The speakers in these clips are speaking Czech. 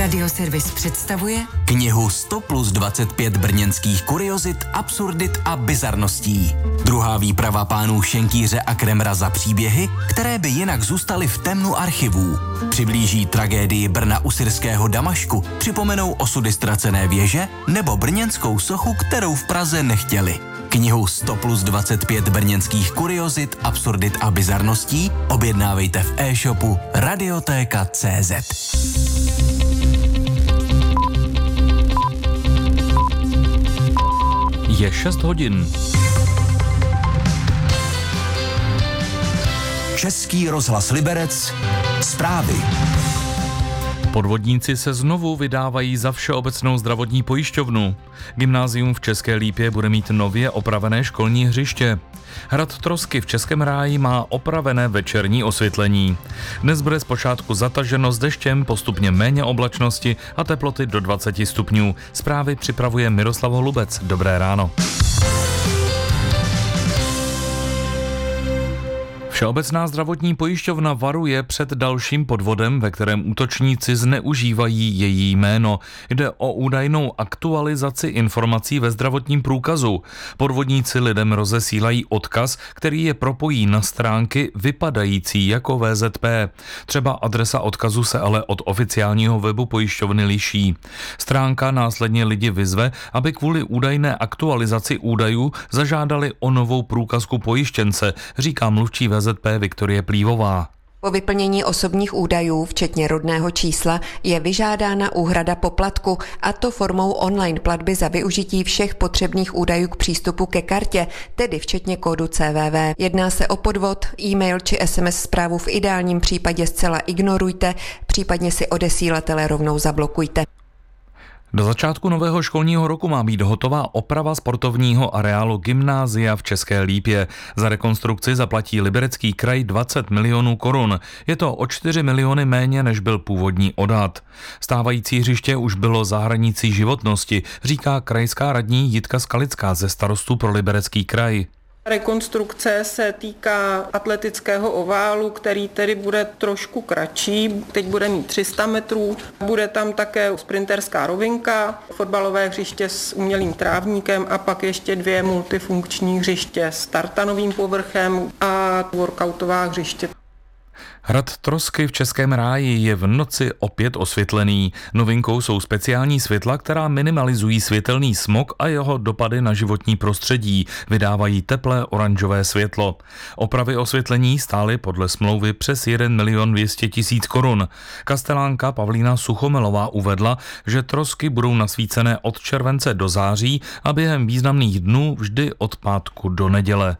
Radioservis představuje knihu 100 plus 25 brněnských kuriozit, absurdit a bizarností. Druhá výprava pánů Šenkýře a Kremra za příběhy, které by jinak zůstaly v temnu archivů. Přiblíží tragédii Brna u syrského Damašku, připomenou osudy ztracené věže nebo brněnskou sochu, kterou v Praze nechtěli. Knihu 100 plus 25 brněnských kuriozit, absurdit a bizarností objednávejte v e-shopu Radiotéka.cz. Je 6 hodin. Český rozhlas Liberec. Zprávy. Podvodníci se znovu vydávají za Všeobecnou zdravotní pojišťovnu. Gymnázium v České Lípě bude mít nově opravené školní hřiště. Hrad Trosky v Českém Ráji má opravené večerní osvětlení. Dnes bude zpočátku zataženo s deštěm, postupně méně oblačnosti a teploty do 20 stupňů. Zprávy připravuje Miroslav Holubec. Dobré ráno. Všeobecná zdravotní pojišťovna varuje před dalším podvodem, ve kterém útočníci zneužívají její jméno. Jde o údajnou aktualizaci informací ve zdravotním průkazu. Podvodníci lidem rozesílají odkaz, který je propojí na stránky vypadající jako VZP. Třeba adresa odkazu se ale od oficiálního webu pojišťovny liší. Stránka následně lidi vyzve, aby kvůli údajné aktualizaci údajů zažádali o novou průkazku pojištěnce, říká mluvčí VZP Viktorie Plívová. Po vyplnění osobních údajů, včetně rodného čísla, je vyžádána úhrada poplatku, a to formou online platby za využití všech potřebných údajů k přístupu ke kartě, tedy včetně kódu CVV. Jedná se o podvod, e-mail či SMS zprávu v ideálním případě zcela ignorujte, případně si odesílatele rovnou zablokujte. Do začátku nového školního roku má být hotová oprava sportovního areálu Gymnázia v České Lípě. Za rekonstrukci zaplatí Liberecký kraj 20 milionů korun. Je to o 4 miliony méně, než byl původní odhad. Stávající hřiště už bylo za hranicí životnosti, říká krajská radní Jitka Skalická ze Starostů pro Liberecký kraj. Rekonstrukce se týká atletického oválu, který tedy bude trošku kratší, teď bude mít 300 metrů, bude tam také sprinterská rovinka, fotbalové hřiště s umělým trávníkem a pak ještě 2 multifunkční hřiště s tartanovým povrchem a workoutová hřiště. Hrad Trosky v Českém Ráji je v noci opět osvětlený. Novinkou jsou speciální světla, která minimalizují světelný smog a jeho dopady na životní prostředí. Vydávají teplé oranžové světlo. Opravy osvětlení stály podle smlouvy přes 1 200 000 korun. Kastelánka Pavlína Suchomelová uvedla, že Trosky budou nasvícené od července do září a během významných dnů vždy od pátku do neděle.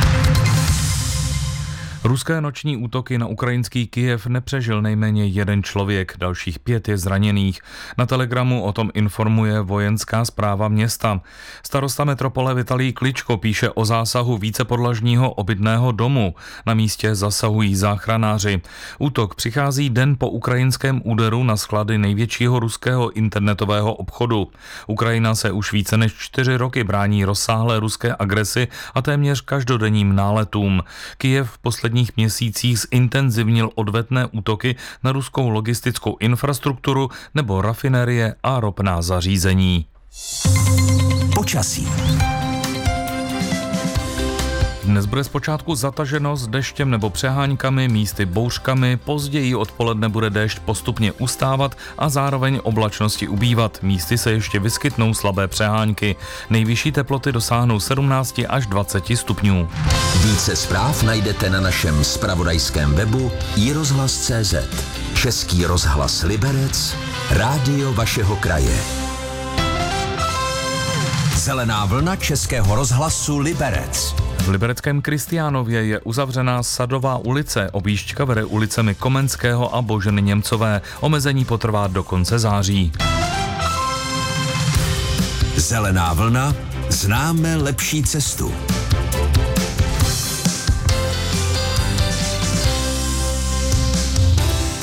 Ruské noční útoky na ukrajinský Kyjev nepřežil nejméně 1 člověk, dalších 5 je zraněných. Na Telegramu o tom informuje vojenská správa města. Starosta metropole Vitalij Kličko píše o zásahu vícepodlažního obytného domu. Na místě zasahují záchranáři. Útok přichází den po ukrajinském úderu na sklady největšího ruského internetového obchodu. Ukrajina se už více než 4 roky brání rozsáhlé ruské agresi a téměř každodenním náletům. Kyjev v posledních měsících zintenzivnil odvetné útoky na ruskou logistickou infrastrukturu nebo rafinérie a ropná zařízení. Počasí. Dnes bude zpočátku zataženo s deštěm nebo přeháňkami, místy bouřkami, později odpoledne bude déšť postupně ustávat a zároveň oblačnosti ubývat. Místy se ještě vyskytnou slabé přehánky. Nejvyšší teploty dosáhnou 17 až 20 stupňů. Více zpráv najdete na našem zpravodajském webu iRozhlas.cz. Český rozhlas Liberec, rádio vašeho kraje. Zelená vlna Českého rozhlasu Liberec. V libereckém Kristiánově je uzavřená Sadová ulice. Objížďka vede ulicemi Komenského a Boženy Němcové. Omezení potrvá do konce září. Zelená vlna, známe lepší cestu.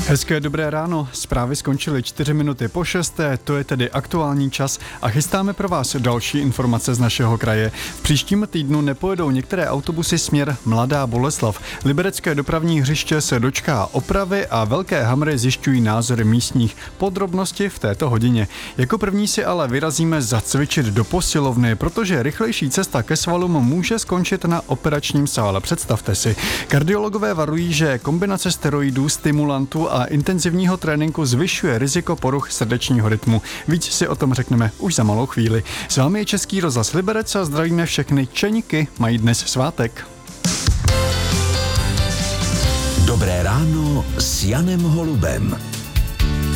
Hezké dobré ráno, zprávy skončily 4 minuty po 6, to je tedy aktuální čas a chystáme pro vás další informace z našeho kraje. V příštím týdnu nepojedou některé autobusy směr Mladá Boleslav. Liberecké dopravní hřiště se dočká opravy a velké hamry zjišťují názory místních. Podrobnosti v této hodině. Jako první si ale vyrazíme zacvičit do posilovny, protože rychlejší cesta ke svalům může skončit na operačním sále. Představte si. Kardiologové varují, že kombinace steroidů, stimulantů a intenzivního tréninku zvyšuje riziko poruch srdečního rytmu. Víc si o tom řekneme už za malou chvíli. S vámi je Český rozhlas Liberec a zdravíme všechny čeníky, mají dnes svátek. Dobré ráno s Janem Holubem.